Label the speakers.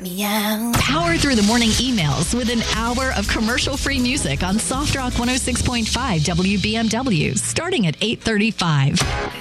Speaker 1: Meow.
Speaker 2: Power through the morning emails with an hour of commercial-free music on Soft Rock 106.5 WBMW, starting at 8:35.